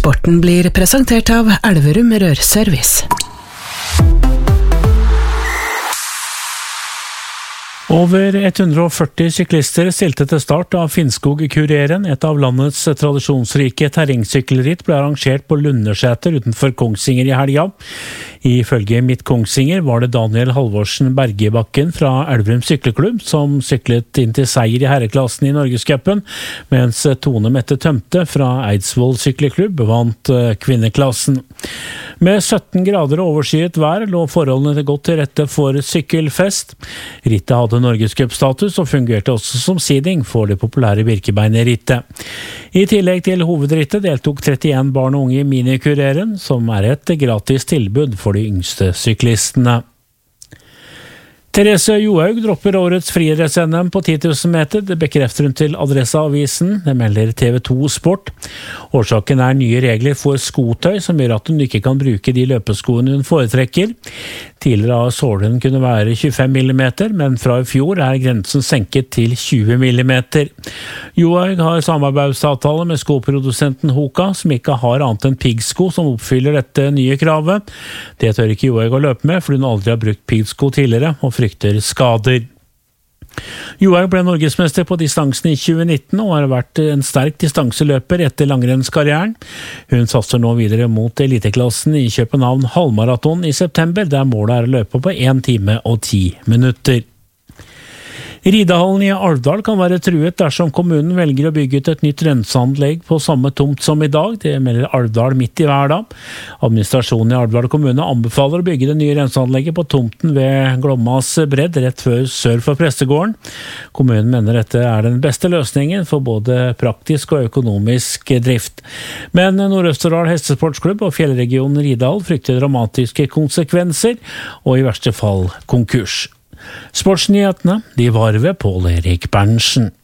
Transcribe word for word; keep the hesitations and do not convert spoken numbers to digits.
Sporten blir presentert av Elverum Rørservice. Over hundre og førti syklister stilte til start av Finnskog-Kureren. Et av landets tradisjonsrike terrengsykkelritt ble arrangert på Lundersæter utenfor Kongsvinger i helga. Ifølge Midt Kongsvinger var det Daniel Halvorsen Bergebakken fra Elverum Sykleklubb som syklet inn til seier i herreklassen i Norgescupen, mens Tone Mette Tømte fra Eidsvoll Sykleklubb vant kvinneklassen. Med sytten grader og overskyet vær lå forholdene godt til rette for sykkelfest. Rittet hadde Norgescup-status og fungerte også som seeding for det populære Birkebeinerrittet. I tillegg til hovedrittet deltok trettien barn og unge i minikureren, som er et gratis tilbud for de yngste syklistene. Therese Johaug dropper årets friidretts-N M på ti tusen meter. Det bekrefter hun til Adresseavisen. Det melder T V to Sport. Årsaken er nye regler for skotøy, som gjør at hun ikke kan bruke de løpeskoene hun foretrekker. Tidligere har sålen kunne være tjuefem millimeter, men fra i fjor er grensen senket til tjue millimeter. Johaug har samarbeidsavtale med skoprodusenten Hoka, som ikke har annet enn piggsko som oppfyller dette nye kravet. Det tør ikke Johaug å løpe med, fordi hun aldri har brukt piggsko tidligere, og frykter skader. Johaug ble norgesmester på distansen i tjue nitten og har vært en sterk distanseløper etter langrennskarrieren. Hun satser nå videre mot eliteklassen i København halvmaraton i september, der målet er å løpe på en time og ti minutter. Ridehallen i Alvdal kan være truet dersom kommunen velger å bygge ut et nytt renseanlegg på samme tomt som i dag. Det melder Alvdal midt i hverdag. Administrasjonen i Alvdal kommune anbefaler å bygge det nye renseanlegget på tomten ved Glommas bredd, rett før sør for prestegården. Kommunen mener dette er den beste løsningen for både praktisk og økonomisk drift. Men Nord-Østerdal Hestesportsklubb og Fjellregionen Ridal frykter dramatiske konsekvenser, og i verste fall konkurs. Sportsnyhetene, de var ved Pål Erik Berntsen.